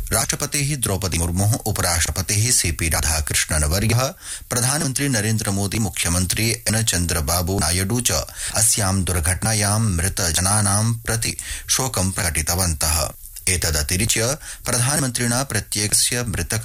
राष्ट्रपतिः द्रौपदी मुर्मुः उपराष्ट्रपतिः सीपी राधाकृष्णनवर्यः प्रधानमन्त्री नरेन्द्र मोदी मुख्यमन्त्री एन चन्द्रबाबू नायडू च अस्यां दुर्घटनायां मृतजनानां प्रति शोकं प्रकटितवन्तः। एतदतिरिच्य प्रधानमन्त्रिणा प्रत्येकस्य मृतक